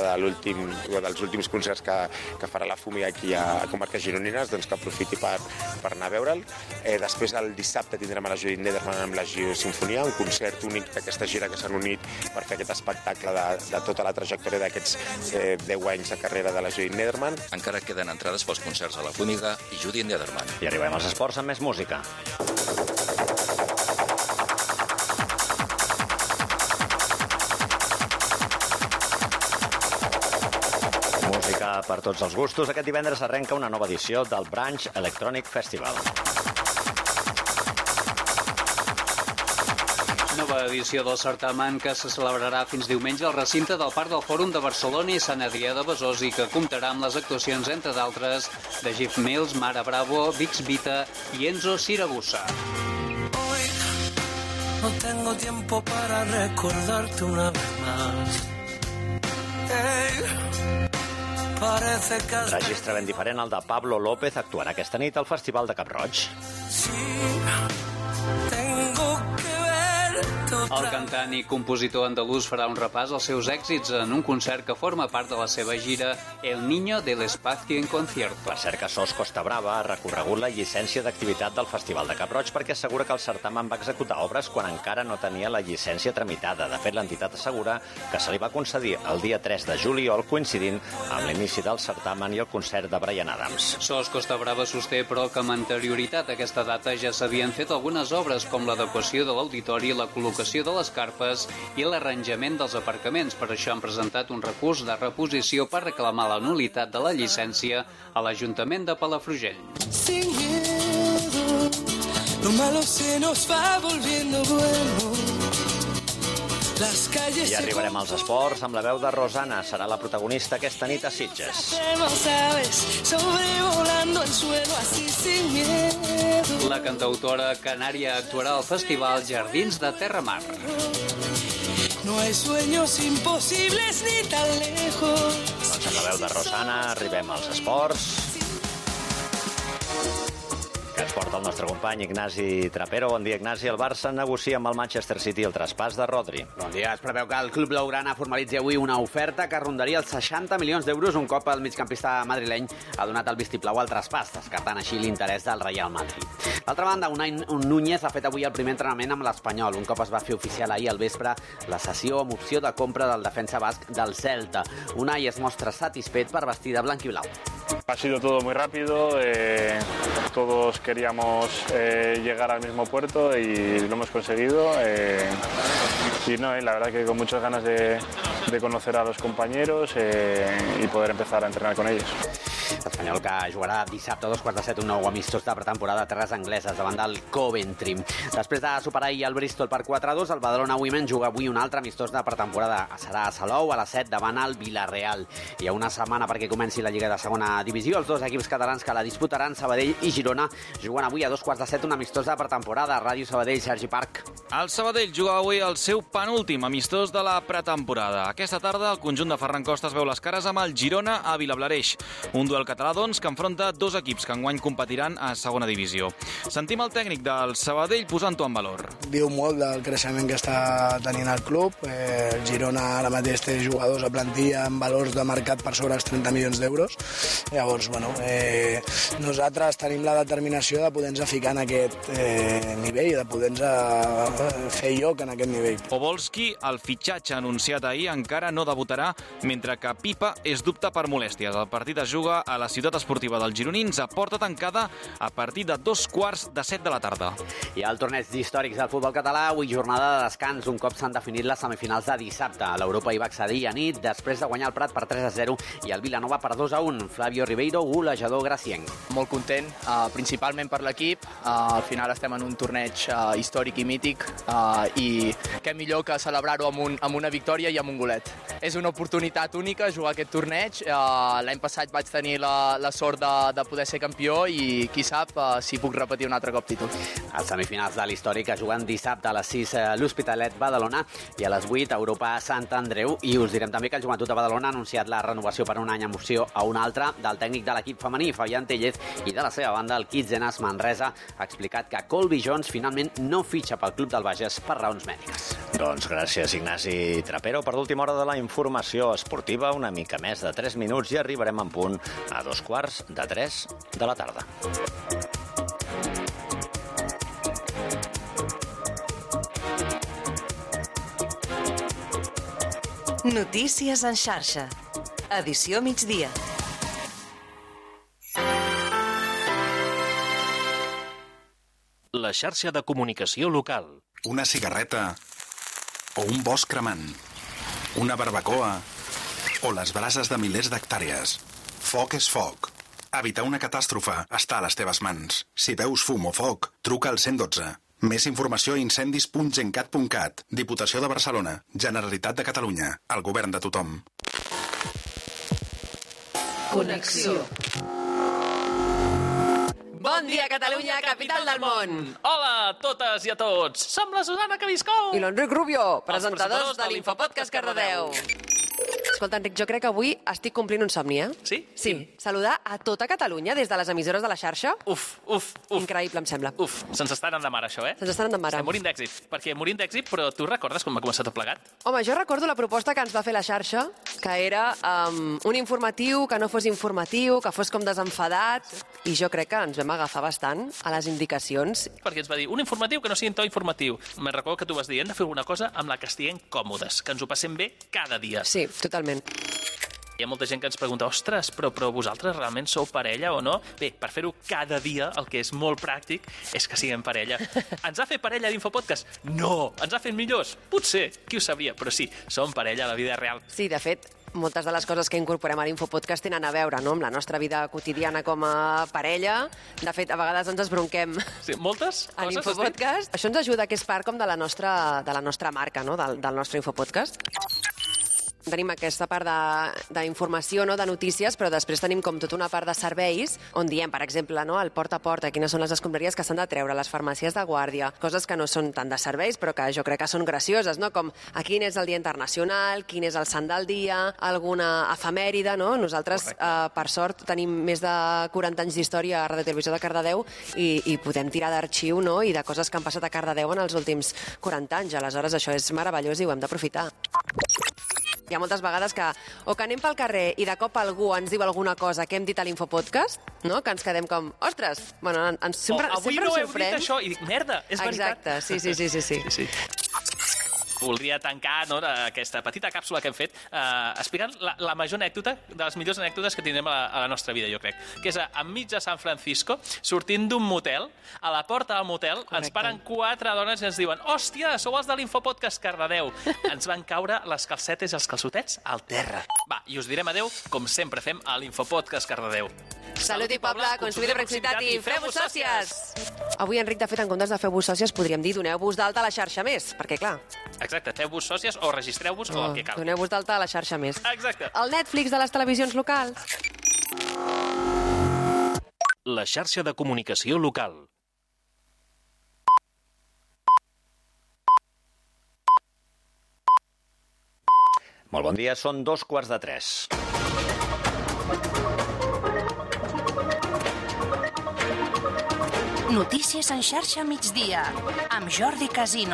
dels últims concerts que farà la Fumi aquí a Comarques Gironines, doncs que aprofiti per anar a veure'l. Després el dissabte tindrem a la Judith Nederman amb la Gio Sinfonia, un concert únic d'aquesta gira que s'han unit per fer aquest espectacle de tota la trajectòria d'aquests 10 anys de carrera de la Judith Nederman. Encara queden entrades pels concerts a la Fúmiga i Judith Nederman. I arribem als esports amb més música. Música per tots els gustos. Aquest divendres arrenca una nova edició del Branch Electronic Festival. Nova edició del certamen que se celebrarà fins diumenge al recinte del Parc del Fòrum de Barcelona i Sant Adrià de Besòs i que comptarà amb les actuacions, entre d'altres, de Jeff Mills, Mara Bravo, Vix Vita i Enzo Siragusa. Hoy no tengo tiempo para recordarte una vez más. Registre ben diferent al de Pablo López actuarà aquesta nit al Festival de Cap-roig. El cantant i compositor andalús farà un repàs als seus èxits en un concert que forma part de la seva gira El Niño del Espacio en Concierto. Per cert que SOS Costa Brava ha recorregut la llicència d'activitat del Festival de Cap-roig perquè assegura que el certamen va executar obres quan encara no tenia la llicència tramitada. De fet, l'entitat assegura que se li va concedir el dia 3 de juliol, coincidint amb l'inici del certamen i el concert de Bryan Adams. SOS Costa Brava sosté, però, que amb anterioritat a aquesta data ja s'havien fet algunes obres com l'adequació de l'auditori, la col·locació de les carpes i l'arranjament dels aparcaments. Per això han presentat un recurs de reposició per reclamar la nul·litat de la llicència a l'Ajuntament de Palafrugell. Sin miedo, lo malo se nos va volviendo bueno. I arribarem als esports amb la veu de Rosana. Serà la protagonista aquesta nit a Sitges. La cantautora canària actuarà al festival Jardins de Terramar. No hay sueños imposibles ni tan lejos. Doncs amb la veu de Rosana arribem als esports. Que ens porta el nostre company Ignasi Trapero. Bon dia, Ignasi. El Barça negocia amb el Manchester City el traspàs de Rodri. Bon dia. Es preveu que el club blaugrana formalitzi avui una oferta que rondaria els 60 milions d'euros un cop el migcampista madrileny ha donat el vistiplau al traspàs, descartant així l'interès del Real Madrid. D'altra banda, Unai Núñez ha fet avui el primer entrenament amb l'Espanyol. Un cop es va fer oficial ahir al vespre la cessió amb opció de compra del defensa basc del Celta. Unai es mostra satisfet per vestir de blanc i blau. Ha sido todo muy rápido, todos queríamos llegar al mismo puerto y lo hemos conseguido. Y la verdad que con muchas ganas de conocer a los compañeros y poder empezar a entrenar con ellos. L'Espanyol que jugarà dissabte a 2:15 un nou amistós de pretemporada a terres angleses davant del Coventry. Després de superar ahir el Bristol per 4-2, el Badalona Women juga avui un altre amistós de pretemporada. Serà a Salou a les 7 davant el Villarreal. Hi ha una setmana perquè comenci la Lliga de segona divisió. Els dos equips catalans que la disputaran, Sabadell i Girona, juguen avui a 2:15 un amistós de pretemporada. Ràdio Sabadell, Sergi Parc. El Sabadell juga avui el seu penúltim amistós de la pretemporada. Aquesta tarda el conjunt de Ferran Costa es veu les cares amb el Girona a Vilablareix. Un duel català, doncs, que enfronta dos equips que enguany competiran a segona divisió. Sentim el tècnic del Sabadell posant-ho en valor. Diu molt del creixement que està tenint el club. El Girona ara mateix té jugadors a plantilla amb valors de mercat per sobre els 30 milions d'euros. Llavors, nosaltres tenim la determinació de poder-nos ficar en aquest nivell, de poder-nos fer lloc en aquest nivell. Obolski, el fitxatge anunciat ahir, encara no debutarà, mentre que Pipa és dubte per molèsties. El partit es juga a la ciutat esportiva dels gironins a porta tancada a partir de 2:15 de la tarda. I al torneig d'històrics del futbol català, avui jornada de descans, un cop s'han definit les semifinals de dissabte. L'Europa hi va accedir a nit després de guanyar el Prat per 3-0 i el Vilanova per 2-1. Flavio Ribeiro, golejador gracienc. Molt content, principalment per l'equip. Al final estem en un torneig històric i mític i què millor que celebrar-ho amb una victòria i amb un golet. És una oportunitat única jugar aquest torneig. L'any passat vaig tenir la sort de poder ser campió i qui sap si puc repetir un altre cop títol. Els semifinals de l'històric es juguen dissabte a les 6 a l'Hospitalet Badalona i a les 8 a Europa a Sant Andreu. I us direm també que el Joventut de Badalona ha anunciat la renovació per un any amb opció a un altre del tècnic de l'equip femení, Fabián Tellez, i de la seva banda el Kitzenes Manresa ha explicat que Colby Jones finalment no fitxa pel club del Bages per raons mèdiques. Doncs gràcies, Ignasi Trapero. Per l'última hora de la informació esportiva, una mica més de 3 minuts i arribarem en punt a 2:45 de la tarda. Notícies en xarxa. Edició migdia. La xarxa de comunicació local. Una cigarreta o un bosc cremant, una barbacoa o les brases de milers d'hectàrees. Foc és foc. Evitar una catàstrofe està a les teves mans. Si veus fum o foc, truca al 112. Més informació a incendis.gencat.cat. Diputació de Barcelona. Generalitat de Catalunya. El govern de tothom. Connexió. Bon dia, Catalunya, capital del món! Hola a totes i a tots! Som la Susana Cabiscol! I l'Enric Rubio, presentadors de l'Infopodcast Cardedeu. Escolta, Enric, jo crec que avui estic complint un somni, eh? Sí? Sí. Saludar a tota Catalunya des de les emissores de la xarxa. Uf. Increïble, em sembla. Se'ns està anant de mare, això, eh? Se'ns està anant de mare. Estem morint d'èxit. Perquè morint d'èxit, però tu recordes com va començar tot plegat? Home, jo recordo la proposta que ens va fer la xarxa, que era un informatiu, que no fos informatiu, que fos com desenfadat, i jo crec que ens vam agafar bastant a les indicacions. Perquè ens va dir, un informatiu que no sigui en to informatiu. Me'n recordo que tu vas dir, hem de fer alguna cosa amb la que estiguem còmodes, que ens ho passem bé cada dia. Sí, totalment. Hi ha molta gent que ens pregunta, ostres, però vosaltres realment sou parella o no? Bé, per fer-ho cada dia, el que és molt pràctic és que siguem parella. Ens ha fet parella d'Infopodcast? No! Ens ha fet millors? Potser, qui ho sabria? Però sí, som parella a la vida real. Sí, de fet, moltes de les coses que incorporem a l'Infopodcast tenen a veure, no?, amb la nostra vida quotidiana com a parella. De fet, a vegades ens esbronquem. Sí, moltes a l'Infopodcast. Això ens ajuda, que és part com de la nostra marca, no?, del nostre Infopodcast. Tenim aquesta part d'informació, no?, de notícies, però després tenim com tota una part de serveis on diem, per exemple, no?, el porta a porta, quines són les escombraries que s'han de treure, les farmàcies de guàrdia, coses que no són tant de serveis, però que jo crec que són gracioses, no?, com a quin és el dia internacional, quin és el sant del dia, alguna efemèride, no? Nosaltres, per sort, tenim més de 40 anys d'història a Radio Televisió de Cardedeu i podem tirar d'arxiu, no?, i de coses que han passat a Cardedeu en els últims 40 anys. Aleshores, això és meravellós i ho hem d'aprofitar. Hi ha moltes vegades que anem pel carrer i de cop algú ens diu alguna cosa que hem dit a l'Infopodcast, no?, que ens quedem com, ostres, bueno, sempre avui ens no heu sorprèn. dit això, i dic, merda, és veritat. Exacte, sí. Voldria tancar, no, aquesta petita càpsula que hem fet explicant la major anècdota, de les millors anècdotes que tindrem a la nostra vida, jo crec. Que és enmig de San Francisco, sortint d'un motel, a la porta del motel, ens paren 4 dones i ens diuen, hòstia, sou els de l'Infopodcast Cardedeu. Ens van caure les calcetes i els calçotets al terra. Va, i us direm adeu, com sempre fem a l'Infopodcast Cardedeu. Salut i poble, consumir de proximitat i feu-vos sòcies! Avui, Enric, de fet, en comptes de feu-vos sòcies, podríem dir doneu-vos d'alta a la xarxa més, perquè, clar... Exacte, feu-vos sòcies o registreu-vos o el que cal. Doneu-vos d'alta a la xarxa més. Exacte. El Netflix de les televisions locals. La xarxa de comunicació local. Molt bon dia, són 2:45. Notícies en xarxa migdia, amb Jordi Casino.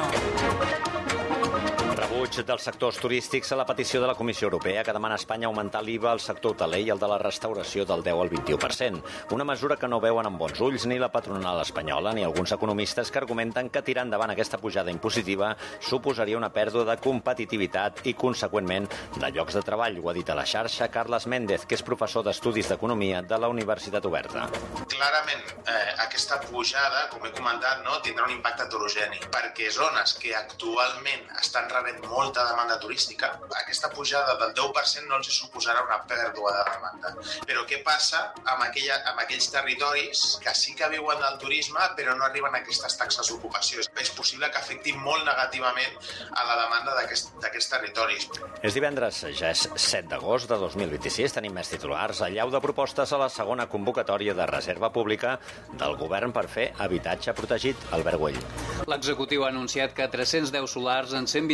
Rebuig dels sectors turístics a la petició de la Comissió Europea que demana a Espanya augmentar l'IVA al sector hoteler i el de la restauració del 10 al 21%. Una mesura que no veuen amb bons ulls ni la patronal espanyola ni alguns economistes que argumenten que tirar endavant aquesta pujada impositiva suposaria una pèrdua de competitivitat i, conseqüentment, de llocs de treball. Ho ha dit a la xarxa Carles Méndez, que és professor d'Estudis d'Economia de la Universitat Oberta. Clarament, aquesta pujada, com he comentat, no, tindrà un impacte heterogeni, perquè zones que actualment estan rebent molta demanda turística, aquesta pujada del 10% no els suposarà una pèrdua de demanda. Però què passa amb aquells territoris que sí que viuen del turisme però no arriben a aquestes taxes d'ocupació? És possible que afecti molt negativament a la demanda d'aquests territoris. És divendres, ja és 7 d'agost de 2026, tenim més titulars. Allau de propostes a la segona convocatòria de reserva pública del govern per fer habitatge protegit. Albert Güell. L'executiu ha anunciat que 310 solars en 126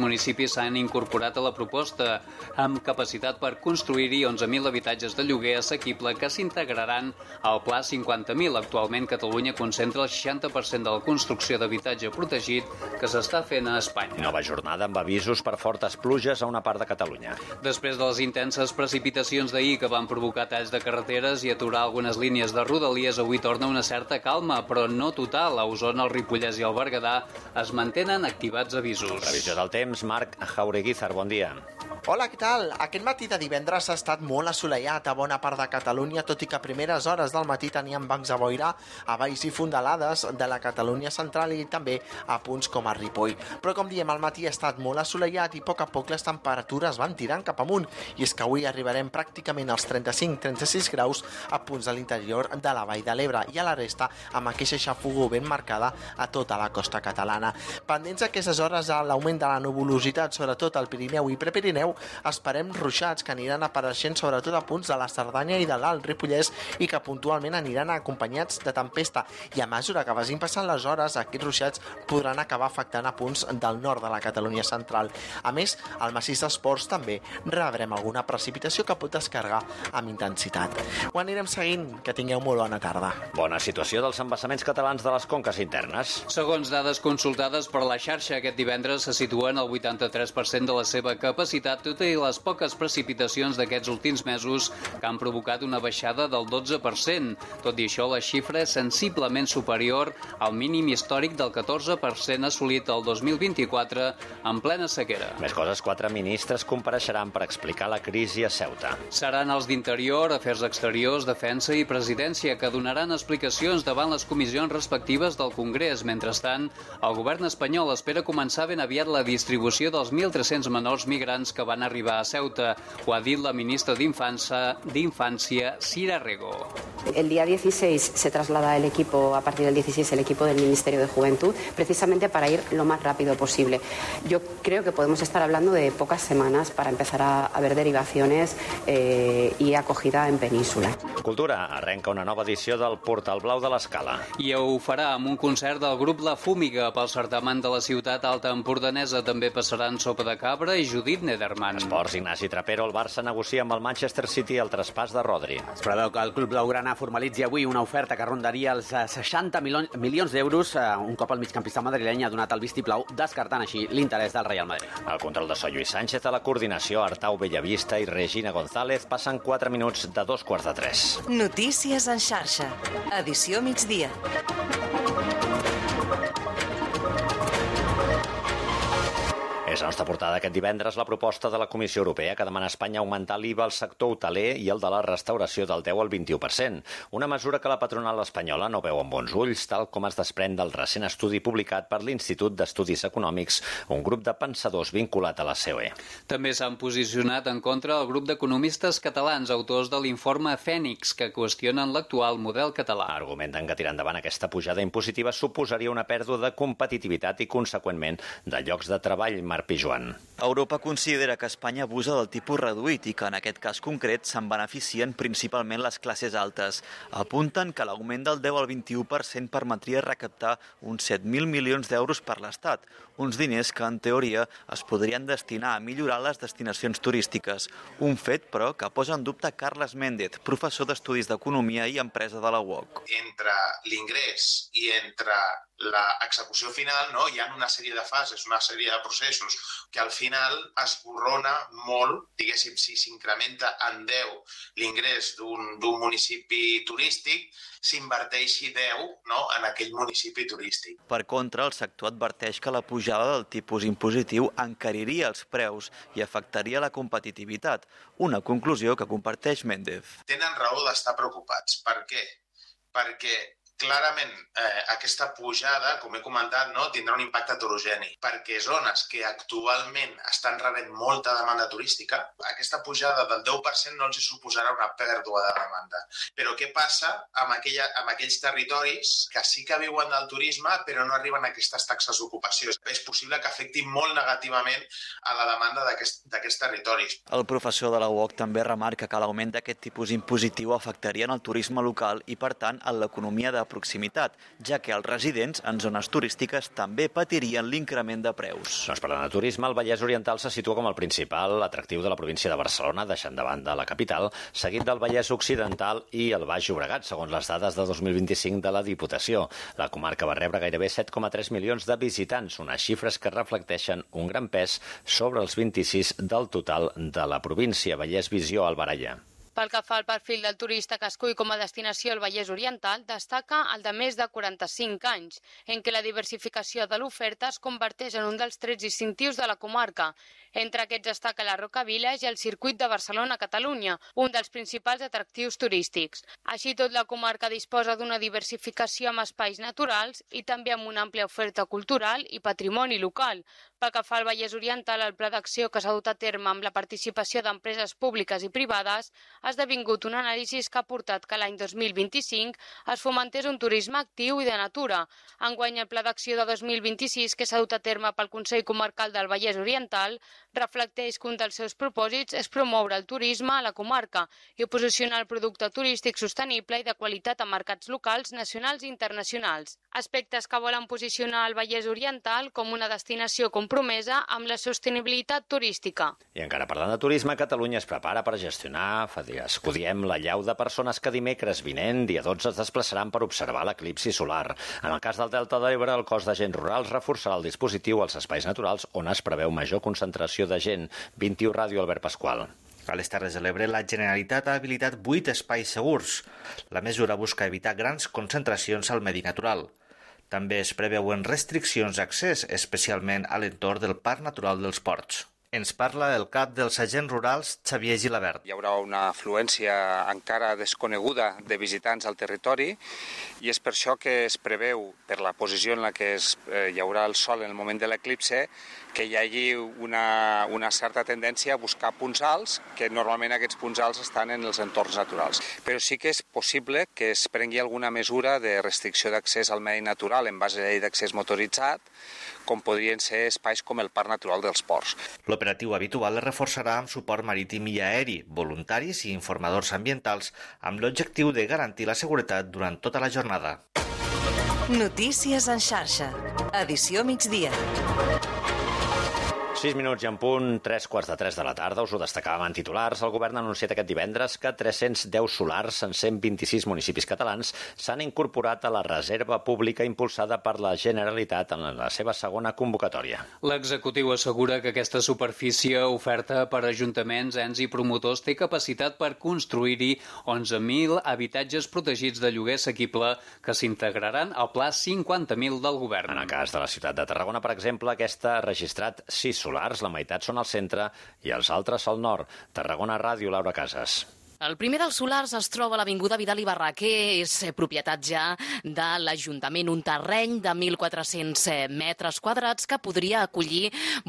municipis s'han incorporat a la proposta, amb capacitat per construir-hi 11.000 habitatges de lloguer assequible que s'integraran al Pla 50.000. Actualment, Catalunya concentra el 60% de la construcció d'habitatge protegit que s'està fent a Espanya. Nova jornada amb avisos per fortes pluges a una part de Catalunya. Després de les intenses precipitacions d'ahir que van provocar talls de carreteres i aturar algunes línies de rodalies, avui torna una certa calma, però no total. A Osona, el Ripollès i el Berguedà es mantenen activats avisos. Previsió del temps, Marc Jaureguizar, bon dia. Hola, què tal? Aquest matí de divendres ha estat molt assolellat a bona part de Catalunya, tot i que a primeres hores del matí teníem bancs de boira a valls i fondalades de la Catalunya central i també a punts com a Ripoll. Però, com diem, al matí ha estat molt assolellat i a poc les temperatures van tirant cap amunt. I és que avui arribarem pràcticament als 35-36 graus a punts de l'interior de la Vall de l'Ebre i a la resta amb aquesta xafogor ben marcada a tota la costa catalana. Pendents aquestes hores a l'augment de la nuvolositat, sobretot al Pirineu i Prepirineu, esperem ruixats que aniran apareixent sobretot a punts de la Cerdanya i de l'Alt Ripollès i que puntualment aniran acompanyats de tempesta. I a mesura que vagin passant les hores, aquests ruixats podran acabar afectant a punts del nord de la Catalunya central. A més, al massís dels Ports també rebrem alguna precipitació que pot descarregar amb intensitat. Ho anirem seguint. Que tingueu molt bona tarda. Bona situació dels embassaments catalans de les conques internes. Segons dades consultades per la xarxa, aquest divendres se situen al 83% de la seva capacitat, tot i les poques precipitacions d'aquests últims mesos que han provocat una baixada del 12%. Tot i això, la xifra és sensiblement superior al mínim històric del 14% assolit el 2024 en plena sequera. Més coses, 4 ministres compareixeran per explicar la crisi a Ceuta. Seran els d'Interior, Afers Exteriors, Defensa i Presidència, que donaran explicacions davant les comissions respectives del Congrés. Mentrestant, el govern espanyol espera començar ben aviat la distribució dels 1.300 menors migrants que van arribar a Ceuta. Ho ha dit la ministra d'Infància, Sira Rego. El día 16 se traslada el equipo, a partir del 16, el equipo del Ministerio de Juventud, precisamente para ir lo más rápido posible. Yo creo que podemos estar hablando de pocas semanas para empezar a ver derivaciones y acogida en península. Cultura arrenca una nova edició del Portal Blau de l'Escala. I ho farà amb un concert del grup La Fúmiga. Pel certamen de la ciutat alta empordanesa també passaran Sopa de Cabra i Judit Nederman. Esports, Ignasi Trapero, el Barça negocia amb el Manchester City el traspàs de Rodri. Es preveu que el club blaugrana formalitzi avui una oferta que rondaria els 60 milions d'euros un cop el migcampista madrileny ha donat el vistiplau, descartant així l'interès del Real Madrid. El control de so Lluís Sánchez, a la coordinació Artau Bellavista i Regina González, passen 4 minuts de 2:45. Notícies en xarxa. Edició migdia. És la nostra portada aquest divendres la proposta de la Comissió Europea que demana a Espanya augmentar l'IVA al sector hoteler i el de la restauració del 10 al 21%. Una mesura que la patronal espanyola no veu amb bons ulls, tal com es desprèn del recent estudi publicat per l'Institut d'Estudis Econòmics, un grup de pensadors vinculat a la COE. També s'han posicionat en contra el grup d'economistes catalans, autors de l'informe Fènix, que qüestionen l'actual model català. Argumenten que tirar endavant aquesta pujada impositiva suposaria una pèrdua de competitivitat i, conseqüentment, de llocs de treball. Pijuan. Europa considera que Espanya abusa del tipus reduït i que en aquest cas concret se'n beneficien principalment les classes altes. Apunten que l'augment del 10 al 21% permetria recaptar uns 7.000 milions d'euros per l'Estat, uns diners que en teoria es podrien destinar a millorar les destinacions turístiques. Un fet, però, que posa en dubte Carles Méndez, professor d'Estudis d'Economia i Empresa de la UOC. Entre l'ingrés i entre l'execució final, no? Hi ha una sèrie de fases, una sèrie de processos que al final es borrona molt, diguéssim, si s'incrementa en 10 l'ingrés d'un municipi turístic, s'inverteixi 10, no?, en aquell municipi turístic. Per contra, el sector adverteix que la pujada del tipus impositiu encariria els preus i afectaria la competitivitat, una conclusió que comparteix Méndez. Tenen raó d'estar preocupats. Per què? Perquè clarament aquesta pujada, com he comentat, no, tindrà un impacte heterogeni, perquè zones que actualment estan rebent molta demanda turística, aquesta pujada del 10% no els suposarà una pèrdua de demanda. Però què passa amb aquells territoris que sí que viuen del turisme però no arriben a aquestes taxes d'ocupació? És possible que afecti molt negativament a la demanda d'aquests territoris. El professor de la UOC també remarca que l'augment d'aquest tipus impositiu afectaria en el turisme local i, per tant, en l'economia de de proximitat, ja que els residents en zones turístiques també patirien l'increment de preus. Doncs parlant de turisme, el Vallès Oriental se situa com el principal atractiu de la província de Barcelona, deixant de banda la capital, seguit del Vallès Occidental i el Baix Llobregat, segons les dades de 2025 de la Diputació. La comarca va rebre gairebé 7,3 milions de visitants, unes xifres que reflecteixen un gran pes sobre els 26 del total de la província. Vallès Visió, Albaralla. Pel que fa al perfil del turista que escull com a destinació al Vallès Oriental, destaca el de més de 45 anys, en què la diversificació de l'oferta es converteix en un dels trets distintius de la comarca. Entre aquests destaca la Roca Village i el circuit de Barcelona-Catalunya, un dels principals atractius turístics. Així tot, la comarca disposa d'una diversificació amb espais naturals i també amb una àmplia oferta cultural i patrimoni local. Pel que fa al Vallès Oriental, el pla d'acció que s'ha dut a terme amb la participació d'empreses públiques i privades ha esdevingut un anàlisi que ha portat que l'any 2025 es fomentés un turisme actiu i de natura. Enguany, el pla d'acció de 2026 que s'ha dut a terme pel Consell Comarcal del Vallès Oriental reflecteix que un dels seus propòsits és promoure el turisme a la comarca i posicionar el producte turístic sostenible i de qualitat a mercats locals, nacionals i internacionals. Aspectes que volen posicionar el Vallès Oriental com una destinació compromesa amb la sostenibilitat turística. I encara parlant de turisme, Catalunya es prepara per gestionar, que ho diem, la llau de persones que dimecres vinent, dia 12, es desplaçaran per observar l'eclipsi solar. En el cas del Delta de l'Ebre, el cos d'agents rurals reforçarà el dispositiu als espais naturals on es preveu major concentració de gent. 21 Ràdio, Albert Pasqual. A les Terres de l'Ebre, la Generalitat ha habilitat 8 espais segurs. La mesura busca evitar grans concentracions al medi natural. També es preveuen restriccions d'accés, especialment a l'entorn del Parc Natural dels Ports. Ens parla el cap dels agents rurals, Xavier Gilabert. Hi haurà una afluència encara desconeguda de visitants al territori i és per això que es preveu, per la posició en la que hi haurà el sol en el moment de l'eclipse, que hi hagi una certa tendència a buscar punts alts, que normalment aquests punts alts estan en els entorns naturals. Però sí que és possible que es prengui alguna mesura de restricció d'accés al medi natural en base a la llei d'accés motoritzat, com podrien ser espais com el Parc Natural dels Ports. L'operatiu habitual es reforçarà amb suport marítim i aeri, voluntaris i informadors ambientals, amb l'objectiu de garantir la seguretat durant tota la jornada. Notícies en xarxa. Edició migdia. 6 minuts i en punt, 3:15 de la tarda. Us ho destacàvem en titulars. El govern ha anunciat aquest divendres que 310 solars en 126 municipis catalans s'han incorporat a la reserva pública impulsada per la Generalitat en la seva segona convocatòria. L'executiu assegura que aquesta superfície oferta per ajuntaments, ens i promotors té capacitat per construir-hi 11.000 habitatges protegits de lloguer assequible que s'integraran al Pla 50.000 del govern. En el cas de la ciutat de Tarragona, per exemple, aquesta ha registrat 6 solars. La meitat són al centre i els altres al nord. Tarragona Ràdio, Laura Casas. El primer dels solars es troba a l'Avinguda Vidal i Barraquer, és propietat ja de l'Ajuntament, un terreny de 1.400 metres quadrats que podria acollir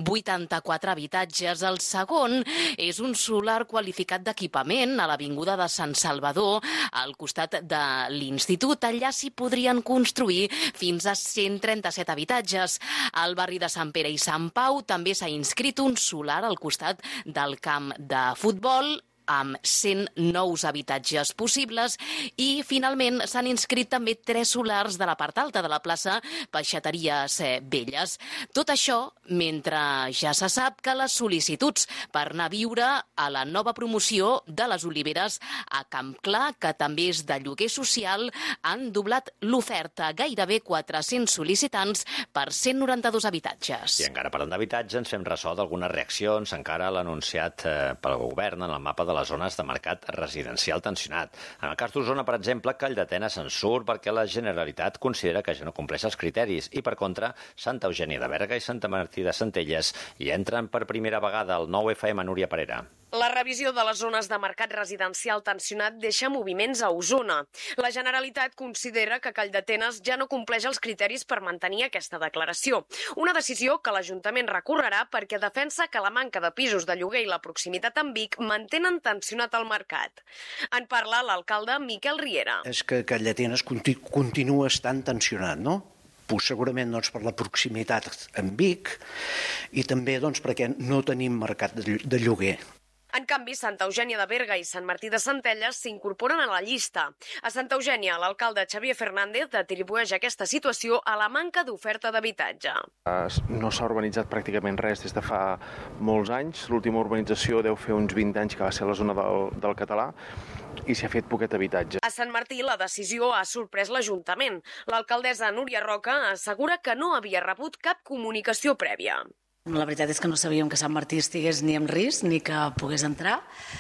84 habitatges. El segon és un solar qualificat d'equipament a l'Avinguda de Sant Salvador, al costat de l'Institut. Allà s'hi podrien construir fins a 137 habitatges. Al barri de Sant Pere i Sant Pau també s'ha inscrit un solar al costat del camp de futbol, amb 100 nous habitatges possibles, i finalment s'han inscrit també 3 solars de la part alta de la plaça Peixateries Velles. Tot això mentre ja se sap que les sol·licituds per anar a viure a la nova promoció de les Oliveres a Camp Clar, que també és de lloguer social, han doblat l'oferta. Gairebé 400 sol·licitants per 192 habitatges. I encara parlant d'habitatge, ens fem ressò d'algunes reaccions encara a l'anunciat pel govern en el mapa de les zones de mercat residencial tensionat. En el cas d'Osona, per exemple, Calldetenes se'n surt perquè la Generalitat considera que ja no compleix els criteris i, per contra, Santa Eugènia de Berga i Santa Martí de Centelles hi entren per primera vegada al 9FM. Núria Parera. La revisió de les zones de mercat residencial tensionat deixa moviments a Osona. La Generalitat considera que Calldetenes ja no compleix els criteris per mantenir aquesta declaració. Una decisió que l'Ajuntament recorrerà perquè defensa que la manca de pisos de lloguer i la proximitat amb Vic mantenen tensionat el mercat. En parla l'alcalde Miquel Riera. És que Calldetenes continua estant tensionat, no? Segurament per la proximitat amb Vic i també perquè no tenim mercat de lloguer. En canvi, Santa Eugènia de Berga i Sant Martí de Centelles s'incorporen a la llista. A Santa Eugènia, l'alcalde Xavier Fernández atribueix aquesta situació a la manca d'oferta d'habitatge. No s'ha urbanitzat pràcticament res des de fa molts anys. L'última urbanització deu fer uns 20 anys, que va ser a la zona del Català, i s'ha fet poquet habitatge. A Sant Martí la decisió ha sorprès l'Ajuntament. L'alcaldessa Núria Roca assegura que no havia rebut cap comunicació prèvia. La veritat és que no sabíem que Sant Martí estigués ni en risc ni que pogués entrar,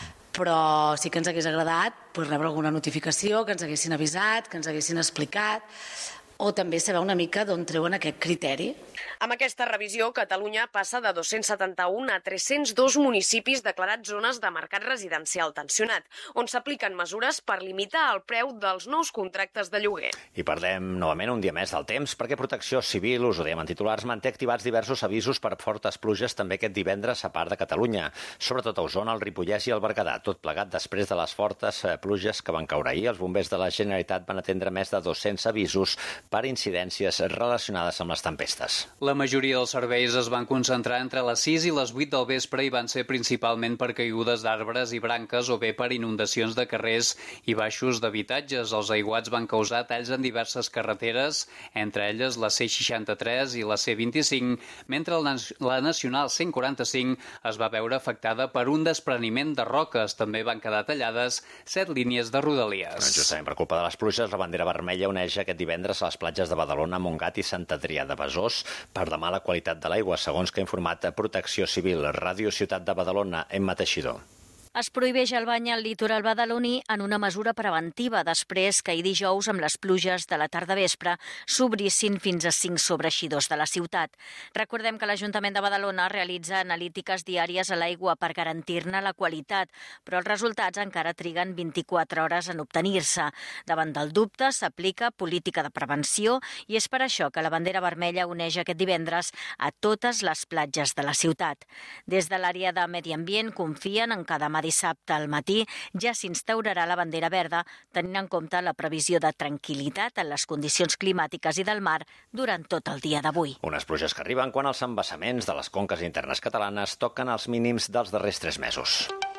però sí que ens hagués agradat rebre alguna notificació, que ens haguessin avisat, que ens haguessin explicat, o també saber una mica d'on treuen aquest criteri. Amb aquesta revisió, Catalunya passa de 271 a 302 municipis declarats zones de mercat residencial tensionat, on s'apliquen mesures per limitar el preu dels nous contractes de lloguer. I perdem novament un dia més del temps perquè Protecció Civil, us ho dèiem en titulars, manté activats diversos avisos per fortes pluges també aquest divendres a part de Catalunya, sobretot a Osona, el Ripollès i el Berguedà, tot plegat després de les fortes pluges que van caure ahir. Els bombers de la Generalitat van atendre més de 200 avisos per incidències relacionades amb les tempestes. La majoria dels serveis es van concentrar entre les 6 i les 8 del vespre i van ser principalment per caigudes d'arbres i branques o bé per inundacions de carrers i baixos d'habitatges. Els aiguats van causar talls en diverses carreteres, entre elles la C63 i la C25, mentre la Nacional 145 es va veure afectada per un despreniment de roques. També van quedar tallades 7 línies de rodalies. Justament per culpa de les pluges, la bandera vermella uneix aquest divendres a les platges de Badalona, Montgat i Sant Adrià de Besòs per demà la qualitat de l'aigua, segons que ha informat Protecció Civil. Ràdio Ciutat de Badalona, Emma Teixidor. Es prohibeix el bany al litoral badaloní en una mesura preventiva després que ahir dijous, amb les pluges de la tarda-vespre, s'obrissin fins a 5 sobreeixidors de la ciutat. Recordem que l'Ajuntament de Badalona realitza analítiques diàries a l'aigua per garantir-ne la qualitat, però els resultats encara triguen 24 hores en obtenir-se. Davant del dubte, s'aplica política de prevenció i és per això que la bandera vermella uneix aquest divendres a totes les platges de la ciutat. Des de l'àrea de Medi Ambient confien en que demà dissabte al matí ja s'instaurarà la bandera verda, tenint en compte la previsió de tranquil·litat en les condicions climàtiques i del mar durant tot el dia d'avui. Unes pluges que arriben quan els embassaments de les conques internes catalanes toquen els mínims dels darrers 3 mesos.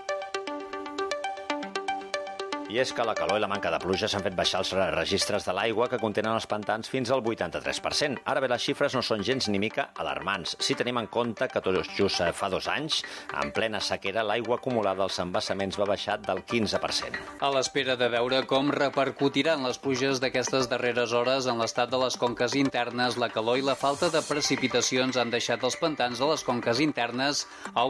I és que la calor i la manca de pluja s'han fet baixar els registres de l'aigua que contenen els pantans fins al 83%. Ara bé, les xifres no són gens ni mica alarmants, si tenim en compte que tot just fa 2 anys, en plena sequera, l'aigua acumulada als embassaments va baixar del 15%. A l'espera de veure com repercutiran les pluges d'aquestes darreres hores en l'estat de les conques internes, la calor i la falta de precipitacions han deixat els pantans de les conques internes al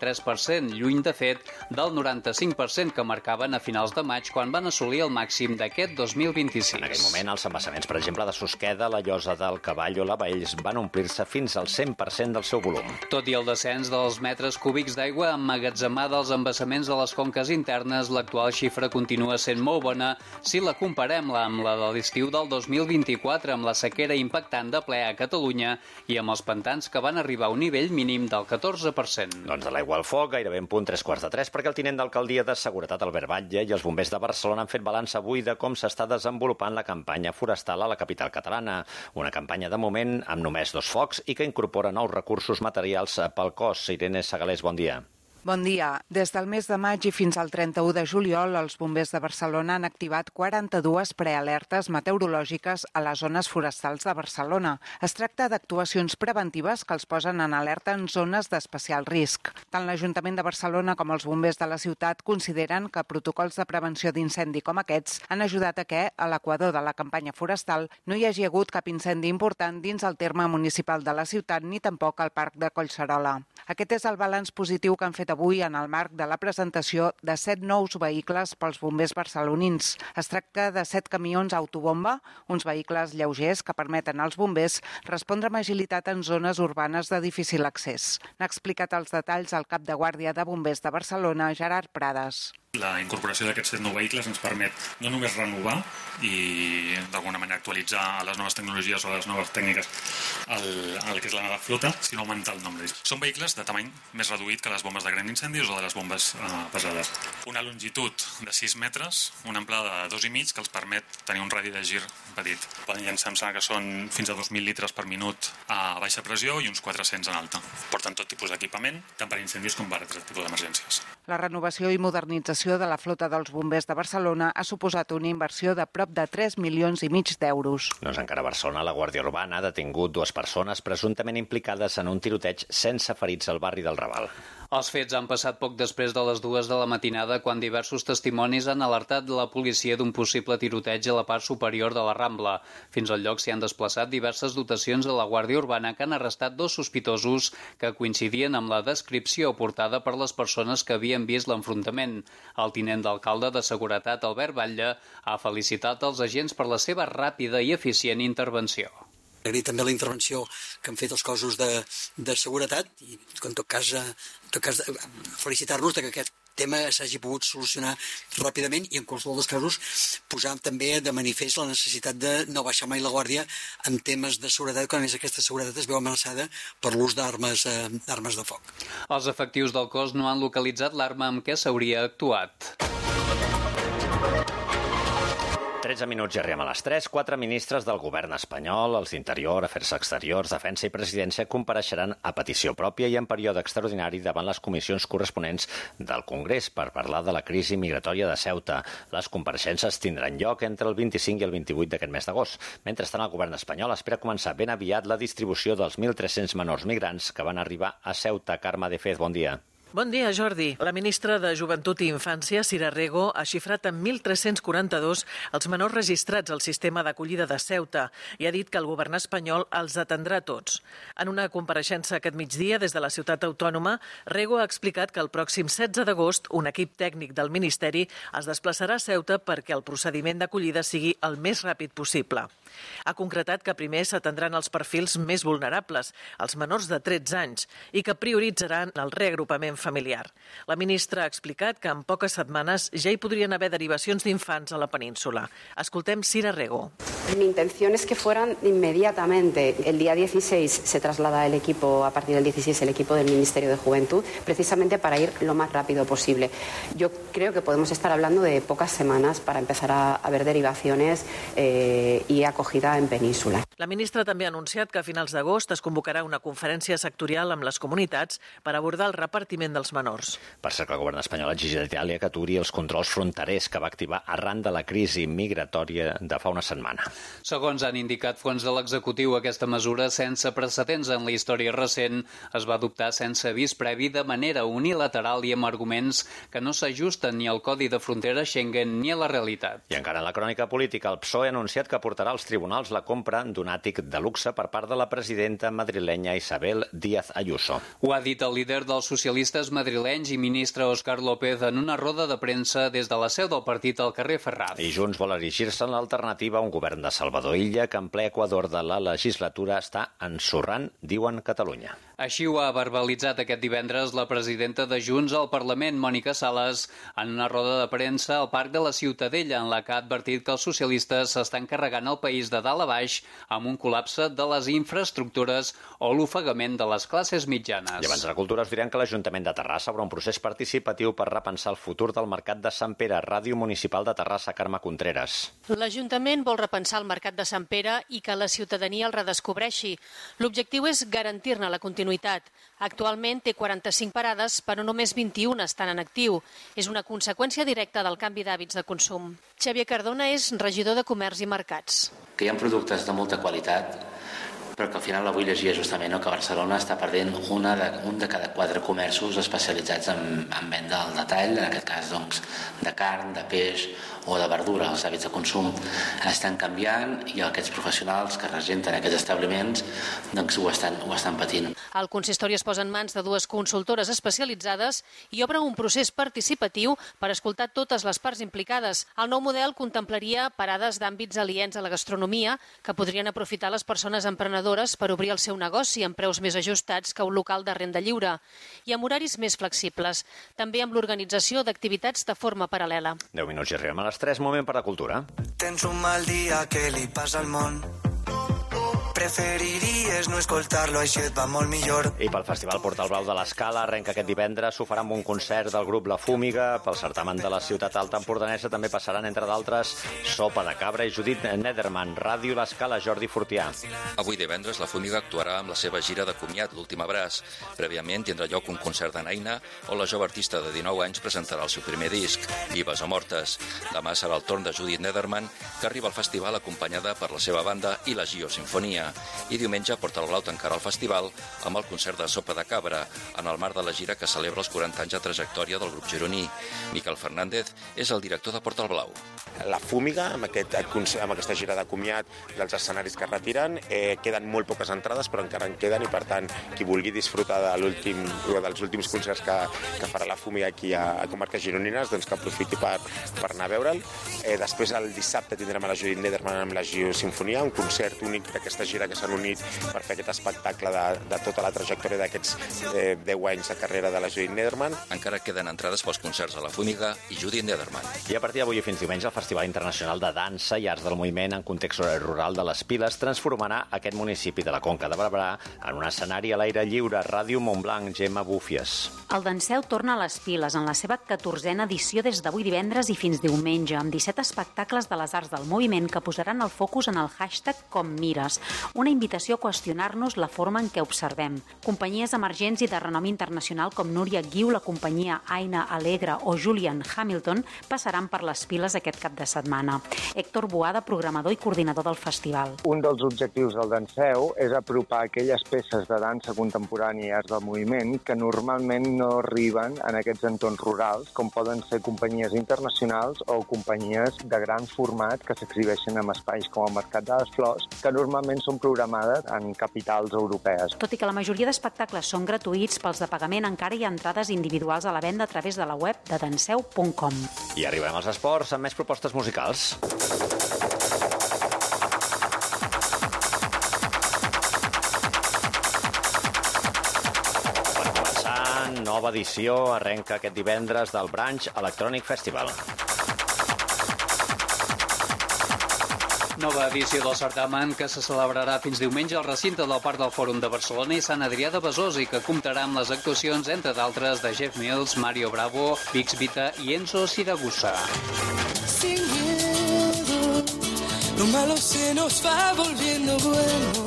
83%, lluny, de fet, del 95% que marcaven a finals de maig quan van assolir el màxim d'aquest 2026. En aquell moment, els embassaments, per exemple, de Susqueda, la Llosa del Cavall o la Valls van omplir-se fins al 100% del seu volum. Tot i el descens dels metres cúbics d'aigua emmagatzemada als embassaments de les conques internes, l'actual xifra continua sent molt bona si la comparem amb la de l'estiu del 2024, amb la sequera impactant de ple a Catalunya i amb els pantans que van arribar a un nivell mínim del 14%. Doncs de l'aigua al foc, gairebé en punt 3:15, perquè el tinent d'alcaldia de Seguretat, Albert Batlle, i els bombers de Barcelona han fet balanç avui de com s'està desenvolupant la campanya forestal a la capital catalana. Una campanya de moment amb només 2 focs i que incorpora nous recursos materials pel cos. Irene Segalés, bon dia. Bon dia. Des del mes de maig i fins al 31 de juliol, els bombers de Barcelona han activat 42 prealertes meteorològiques a les zones forestals de Barcelona. Es tracta d'actuacions preventives que els posen en alerta en zones d'especial risc. Tant l'Ajuntament de Barcelona com els bombers de la ciutat consideren que protocols de prevenció d'incendi com aquests han ajudat a que, a l'equador de la campanya forestal, no hi hagi hagut cap incendi important dins el terme municipal de la ciutat ni tampoc al Parc de Collserola. Aquest és el balanç positiu que han fet avui en el marc de la presentació de 7 nous vehicles pels bombers barcelonins. Es tracta de 7 camions autobomba, uns vehicles lleugers que permeten als bombers respondre amb agilitat en zones urbanes de difícil accés. N'ha explicat els detalls el cap de guàrdia de bombers de Barcelona, Gerard Prades. La incorporació d'aquests 7 nous vehicles ens permet no només renovar i d'alguna manera actualitzar a les noves tecnologies o a les noves tècniques el que és la flota, sinó augmentar el nombre. Són vehicles de tamany més reduït que les bombes de gran incendis o de les bombes pesades. Una longitud de 6 metres, una amplada de 2,5 que els permet tenir un radi de gir petit. Poden llançar, em sembla que són fins a 2.000 litres per minut a baixa pressió i uns 400 en alta. Porten tot tipus d'equipament, tant per incendis com per altres tipus d'emergències. La renovació i modernització de la flota dels bombers de Barcelona ha suposat una inversió de prop de 3,5 milions d'euros. Doncs encara a Barcelona, la Guàrdia Urbana ha detingut 2 persones presumptament implicades en un tiroteig sense ferits al barri del Raval. Els fets han passat poc després de les 2 de la matinada, quan diversos testimonis han alertat la policia d'un possible tiroteig a la part superior de la Rambla. Fins al lloc s'hi han desplaçat diverses dotacions de la Guàrdia Urbana que han arrestat 2 sospitosos que coincidien amb la descripció aportada per les persones que havien vist l'enfrontament. El tinent d'alcalde de Seguretat, Albert Batlle, ha felicitat els agents per la seva ràpida i eficient intervenció. Agrair també la intervenció que han fet els cossos de seguretat i, en tot cas felicitar-los que aquest tema s'hagi pogut solucionar ràpidament i, en qualsevol dels casos, posar també de manifest la necessitat de no baixar mai la guàrdia en temes de seguretat, quan a més aquesta seguretat es veu amenaçada per l'ús d'armes de foc. Els efectius del cos no han localitzat l'arma amb què s'hauria actuat. 13 minuts i arribem a les 3. 4 ministres del govern espanyol, els d'Interior, Afers Exteriors, Defensa i Presidència, compareixeran a petició pròpia i en període extraordinari davant les comissions corresponents del Congrés per parlar de la crisi migratòria de Ceuta. Les compareixences tindran lloc entre el 25 i el 28 d'aquest mes d'agost. Mentrestant, el govern espanyol espera començar ben aviat la distribució dels 1.300 menors migrants que van arribar a Ceuta. Carme de Fez, bon dia. Bon dia, Jordi. La ministra de Joventut i Infància, Sira Rego, ha xifrat en 1.342 els menors registrats al sistema d'acollida de Ceuta i ha dit que el govern espanyol els atendrà tots. En una compareixença aquest migdia des de la ciutat autònoma, Rego ha explicat que el pròxim 16 d'agost un equip tècnic del Ministeri es desplaçarà a Ceuta perquè el procediment d'acollida sigui el més ràpid possible. Ha concretat que primer s'atendran els perfils més vulnerables, els menors de 13 anys, i que prioritzaran el reagrupament familiar. La ministra ha explicat que en poques setmanes ja hi podrien haver derivacions d'infants a la península. Escoltem Sira Rego. Mi intención es que fueran inmediatamente. El día 16 se traslada el equipo, a partir del 16, el equipo del Ministerio de Juventud, precisamente para ir lo más rápido posible. Yo creo que podemos estar hablando de pocas semanas para empezar a ver derivaciones y acogida en península. La ministra també ha anunciat que a finals d'agost es convocarà una conferència sectorial amb les comunitats per abordar el repartiment dels menors. Per cert, que el govern espanyol ha exigit a Itàlia que aturi els controls fronterers que va activar arran de la crisi migratòria de fa una setmana. Segons han indicat fons de l'executiu, aquesta mesura, sense precedents en la història recent, es va adoptar sense avís previ de manera unilateral i amb arguments que no s'ajusten ni al Codi de Frontera Schengen ni a la realitat. I encara en la crònica política, el PSOE ha anunciat que portarà als tribunals la compra d'un àtic de luxe per part de la presidenta madrilenya Isabel Díaz Ayuso. Ho ha dit el líder dels socialistes madrilenys i ministre Òscar López en una roda de premsa des de la seu del partit al carrer Ferraz. I Junts vol erigir-se en l'alternativa a un govern de Salvador Illa que en ple Equador de la legislatura està ensorrant, diuen Catalunya. Així ho ha verbalitzat aquest divendres la presidenta de Junts al Parlament, Mònica Sales, en una roda de premsa al Parc de la Ciutadella, en la que ha advertit que els socialistes s'estan carregant el país de dalt a baix amb un col·lapse de les infraestructures o l'ofegament de les classes mitjanes. I abans de la cultura us direm que l'Ajuntament de Terrassa obre un procés participatiu per repensar el futur del Mercat de Sant Pere. Ràdio Municipal de Terrassa, Carme Contreras. L'Ajuntament vol repensar el Mercat de Sant Pere i que la ciutadania el redescobreixi. L'objectiu és garantir-ne la continuïtat. Actualment té 45 parades, però només 21 estan en actiu. És una conseqüència directa del canvi d'hàbits de consum. Xavier Cardona és regidor de Comerç i Mercats. Que hi ha productes de molta qualitat, però que al final avui llegia justament que Barcelona està perdent un de cada 4 comerços especialitzats en venda al detall, en aquest cas doncs, de carn, de peix o de verdura. Els hàbits de consum estan canviant i aquests professionals que regenten aquests establiments doncs, ho estan patint. El consistori es posa en mans de 2 consultores especialitzades i obre un procés participatiu per escoltar totes les parts implicades. El nou model contemplaria parades d'àmbits aliens a la gastronomia que podrien aprofitar les persones emprenedores per obrir el seu negoci amb preus més ajustats que un local de renda lliure i amb horaris més flexibles, també amb l'organització d'activitats de forma paral·lela. 10 minuts i arribem a les 3, moment per la cultura. Tens un mal dia, què li passa al món? Preferiries no escoltar-lo, així et va molt millor. I pel Festival Portal Blau de l'Escala arrenca aquest divendres, s'ho farà amb un concert del grup La Fúmiga. Pel certamen de la Ciutat Alta Empordanesa també passaran, entre d'altres, Sopa de Cabra i Judit Nederman. Ràdio l'Escala, Jordi Fortià. Avui divendres La Fúmiga actuarà amb la seva gira de comiat, l'últim abraç. Prèviament tindrà lloc un concert de Naina, on la jove artista de 19 anys presentarà el seu primer disc, Vives o Mortes. Demà serà el torn de Judit Nederman, que arriba al festival acompanyada per la seva banda i la Gio Sinfonia. I diumenge Portal Blau tancarà el festival amb el concert de Sopa de Cabra, en el marc de la gira que celebra els 40 anys de trajectòria del grup gironí. Miquel Fernández és el director de Portal Blau. La Fúmiga, amb aquesta gira de comiat dels escenaris que es retiren, queden molt poques entrades, però encara en queden, i per tant, qui vulgui disfrutar dels últims concerts que farà la Fúmiga aquí a Comarques Gironines, doncs que aprofiti per anar a veure'l. Després, el dissabte, tindrem a la Judit Nederman amb la Gio Sinfonia, un concert únic d'aquesta gira que s'han unit per fer aquest espectacle de tota la trajectòria d'aquests 10 anys de carrera de la Judit Nederman. Encara queden entrades pels concerts a la Fúmiga i Judit Nederman. I a partir d'avui i fins diumenge, el Festival Internacional de Dansa i Arts del Moviment en context rural de les Piles transformarà aquest municipi de la Conca de Barberà en un escenari a l'aire lliure. Ràdio Montblanc, Gemma Búfies. El Danseu torna a les Piles en la seva 14a edició des d'avui divendres i fins diumenge, amb 17 espectacles de les arts del moviment que posaran el focus en el hashtag Com Mires, una invitació a qüestionar-nos la forma en què observem. Companyies emergents i de renom internacional com Núria Guiu, la companyia Aina Alegre o Julian Hamilton passaran per les Piles aquest cap de setmana. Héctor Boada, programador i coordinador del festival. Un dels objectius del Danseu és apropar aquelles peces de dansa contemporània i arts del moviment que normalment no arriben en aquests entorns rurals, com poden ser companyies internacionals o companyies de gran format que s'exhibeixen en espais com el Mercat de les Flors, que normalment són programades en capitals europees. Tot i que la majoria d'espectacles són gratuïts, pels de pagament encara hi ha entrades individuals a la venda a través de la web de danseu.com. I arribem als esports amb més propostes musicals. Per començar, nova edició arrenca aquest divendres del Branch Electronic Festival. Nova edició del certamen que se celebrarà fins diumenge al recinte del Parc del Fòrum de Barcelona i Sant Adrià de Besòs i que comptarà amb les actuacions, entre d'altres, de Jeff Mills, Mario Bravo, Vix Vita i Enzo Siragusa. Sin miedo, lo malo se nos va volviendo bueno.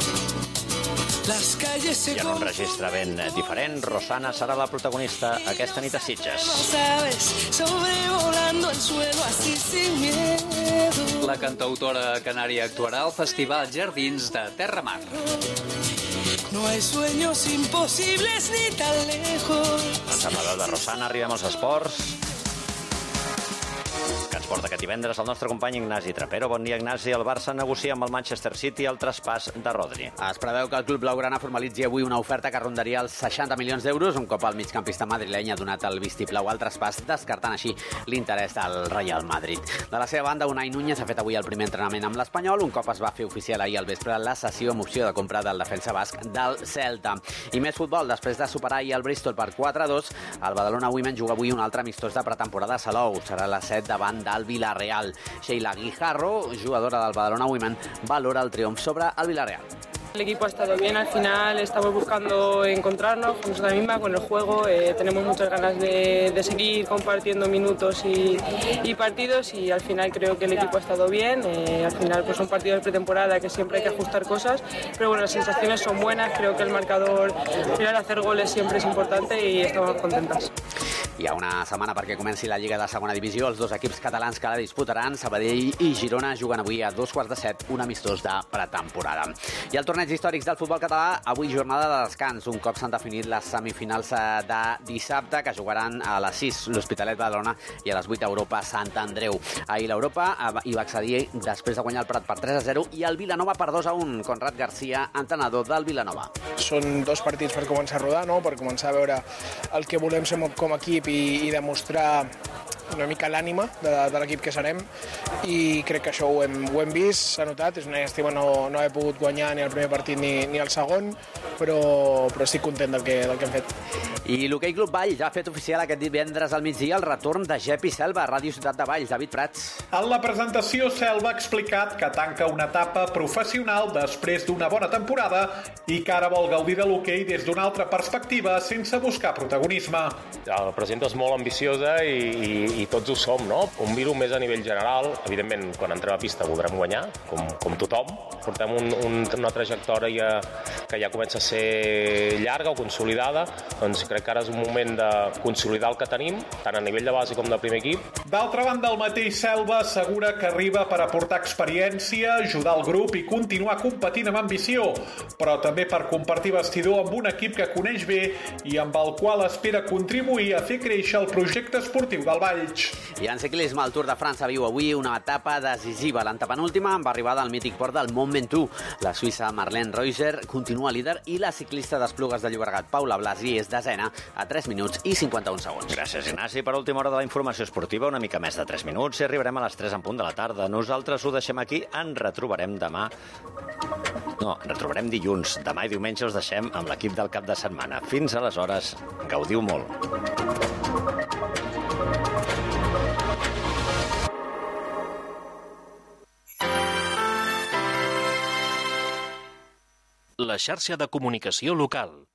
I en un registre ben diferent, Rosana serà la protagonista aquesta nit a Sitges. La cantautora canària actuarà al Festival Jardins de Terramar. No hay sueños imposibles ni tan lejos. Encerrada de Rosana, arribem als esports. Que ens porta aquest divendres el nostre company Ignasi Trapero. Bon dia, Ignasi. El Barça negocia amb el Manchester City el traspàs de Rodri. Es preveu que el club blaugrana formalitzi avui una oferta que rondaria els 60 milions d'euros, un cop el migcampista madrileny ha donat el vistiplau al traspàs, descartant així l'interès del Real Madrid. De la seva banda, Unai Núñez ha fet avui el primer entrenament amb l'Espanyol, un cop es va fer oficial ahir al vespre la cessió amb opció de compra del defensa basc del Celta. I més futbol, després de superar ahir el Bristol per 4-2, el Badalona Women juga avui un altre amistós de pretemporada a Salou. Serà a les 7 davant del Villarreal. Sheila Guijarro, jugadora del Badalona Women, valora el triomf sobre el Villarreal. El equipo ha estado bien, al final estamos buscando encontrarnos con nosotros mismas, con el juego, tenemos muchas ganas de seguir compartiendo minutos y partidos y al final creo que el equipo ha estado bien, al final pues son partidos de pretemporada que siempre hay que ajustar cosas, pero bueno, las sensaciones son buenas, creo que el marcador, al final hacer goles siempre es importante y estamos contentas. Hi ha una setmana perquè comenci la Lliga de Segona Divisió. Els dos equips catalans que la disputaran, Sabadell i Girona, juguen avui a 2:15 un amistós de pretemporada. I el torneig històrics del futbol català, avui jornada de descans. Un cop s'han definit les semifinals de dissabte, que jugaran a les 6 l'Hospitalet Badalona i a les 8 Europa Sant Andreu. Ahir l'Europa hi va accedir després de guanyar el Prat per 3-0 i el Vilanova per 2-1. Conrad Garcia, entrenador del Vilanova. Són dos partits per començar a rodar, no? Per començar a veure el que volem ser com a equip i demostrar una mica l'ànima de l'equip que serem, i crec que això ho hem vist, s'ha notat. És una llàstima no haver pogut guanyar ni el primer partit ni el segon, però estic content del que hem fet. I l'Hoquei Club Valls ha fet oficial aquest divendres al migdia el retorn de Gep i Selva a Ràdio Ciutat de Valls. David Prats. En la presentació, Selva ha explicat que tanca una etapa professional després d'una bona temporada i que ara vol gaudir de l'hoquei des d'una altra perspectiva sense buscar protagonisme. La presenta és molt ambiciosa i tots ho som, no? Un virus més a nivell general. Evidentment, quan entrem a pista voldrem guanyar, com tothom. Portem una trajectòria que ja comença a ser llarga o consolidada. Doncs crec que ara és un moment de consolidar el que tenim, tant a nivell de base com de primer equip. D'altra banda, el mateix Selva assegura que arriba per aportar experiència, ajudar el grup i continuar competint amb ambició, però també per compartir vestidor amb un equip que coneix bé i amb el qual espera contribuir a fer créixer el projecte esportiu del Valls. I en ciclisme, el Tour de França viu avui una etapa decisiva. L'antepenúltima amb arribada al mític port del Mont Ventoux. La suïssa Marlene Reuser continua líder i la ciclista d'Esplugues de Llobregat, Paula Blasi, és desena a 3 minuts i 51 segons. Gràcies, Ignasi. Per última hora de la informació esportiva, una mica més de 3 minuts i arribarem a les 3 en punt de la tarda. Nosaltres ho deixem aquí, ens retrobarem demà. No, ens retrobarem dilluns. Demà i diumenge us deixem amb l'equip del cap de setmana. Fins aleshores, gaudiu molt. La xarxa de comunicació local.